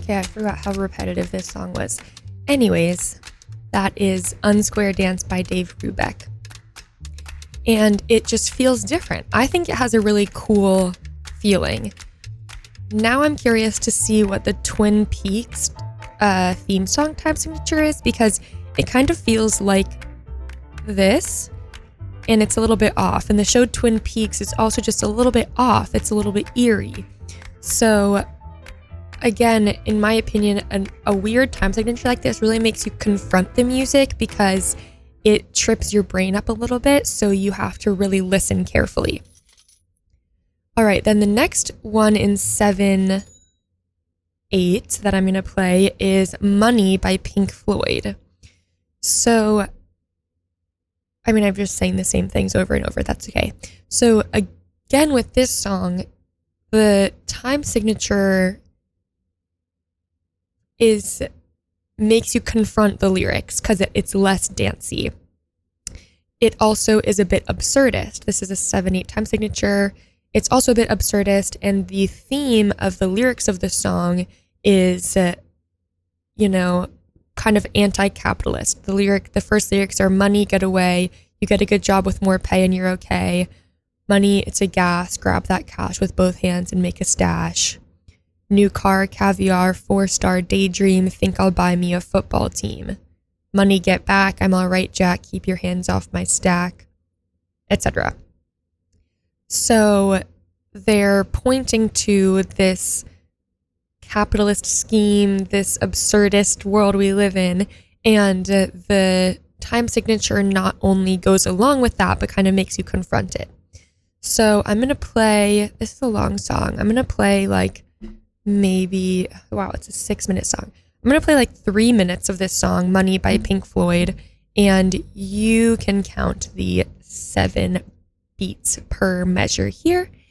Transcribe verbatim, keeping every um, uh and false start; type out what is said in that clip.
Okay, I forgot how repetitive this song was. Anyways, that is Unsquare Dance by Dave Brubeck. And it just feels different. I think it has a really cool feeling. Now I'm curious to see what the Twin Peaks uh, theme song time signature is, because it kind of feels like this, and it's a little bit off. And the show Twin Peaks is also just a little bit off. It's a little bit eerie. So again, in my opinion, an, a weird time signature like this really makes you confront the music because it trips your brain up a little bit, so you have to really listen carefully. All right, then the next one in seven eight that I'm going to play is Money by Pink Floyd. So, I mean, I'm just saying the same things over and over. That's okay. So, again, with this song, the time signature is makes you confront the lyrics because it, it's less dancey. It also is a bit absurdist. This is a seven eight time signature. It's also a bit absurdist, and the theme of the lyrics of the song is, uh, you know, kind of anti-capitalist. The lyric, the first lyrics are money, get away, you get a good job with more pay and you're okay. Money, it's a gas, grab that cash with both hands and make a stash. New car, caviar, four-star daydream, think I'll buy me a football team. Money, get back, I'm all right, Jack, keep your hands off my stack, et cetera. So they're pointing to this capitalist scheme, this absurdist world we live in, and uh, the time signature not only goes along with that, but kind of makes you confront it. So I'm going to play, this is a long song, I'm going to play like maybe, wow, it's a six minute song. I'm going to play like three minutes of this song, Money by Pink Floyd, and you can count the seven beats per measure here,